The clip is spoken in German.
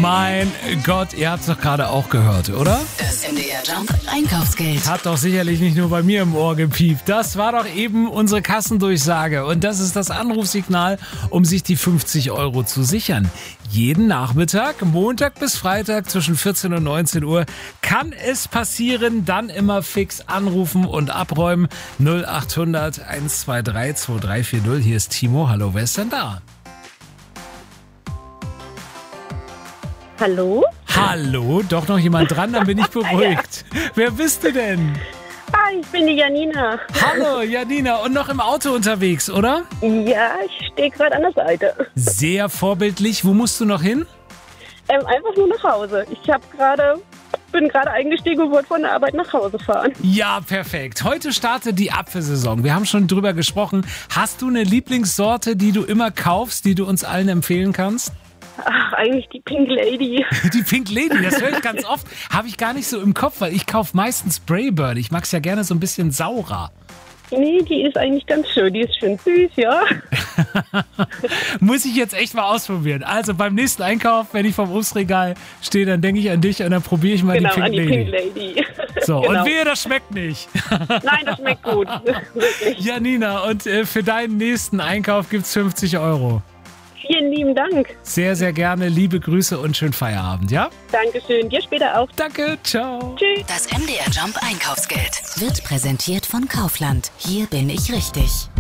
Mein Gott, ihr habt es doch gerade auch gehört, oder? Das MDR Jump Einkaufsgeld. Hat doch sicherlich nicht nur bei mir im Ohr gepiept. Das war doch eben unsere Kassendurchsage. Und das ist das Anrufsignal, um sich die 50 € zu sichern. Jeden Nachmittag, Montag bis Freitag zwischen 14 und 19 Uhr kann es passieren. Dann immer fix anrufen und abräumen. 0800 123 2340. Hier ist Timo. Hallo, wer ist denn da? Hallo? Hallo, doch noch jemand dran, dann bin ich beruhigt. Wer bist du denn? Ich bin die Janina. Hallo Janina, und noch im Auto unterwegs, oder? Ja, ich stehe gerade an der Seite. Sehr vorbildlich. Wo musst du noch hin? Einfach nur nach Hause. Bin gerade eingestiegen und wollte von der Arbeit nach Hause fahren. Ja, perfekt. Heute startet die Apfelsaison. Wir haben schon drüber gesprochen. Hast du eine Lieblingssorte, die du immer kaufst, die du uns allen empfehlen kannst? Ach, eigentlich die Pink Lady. Die Pink Lady, das höre ich ganz oft. Habe ich gar nicht so im Kopf, weil ich kaufe meistens Spraybird. Ich mag es ja gerne so ein bisschen saurer. Nee, die ist eigentlich ganz schön. Die ist schön süß, ja. Muss ich jetzt echt mal ausprobieren. Also beim nächsten Einkauf, wenn ich vom Obstregal stehe, dann denke ich an dich und dann probiere ich mal die Pink Lady. Pink Lady. So, genau. Und wehe, das schmeckt nicht. Nein, das schmeckt gut. Wirklich. Janina, und für deinen nächsten Einkauf gibt's 50 €. Vielen lieben Dank. Sehr, sehr gerne. Liebe Grüße und schönen Feierabend, ja? Dankeschön. Dir später auch. Danke, ciao. Tschüss. Das MDR Jump Einkaufsgeld wird präsentiert von Kaufland. Hier bin ich richtig.